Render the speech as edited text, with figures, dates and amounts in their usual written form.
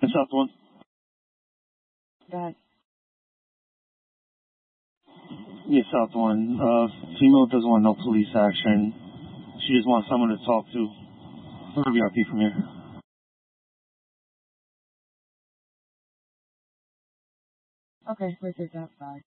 South 1. Go ahead. Yeah, South 1. Female doesn't want no police action. She just wants someone to talk to. I'm going to be RP from here. Okay, right there's outside.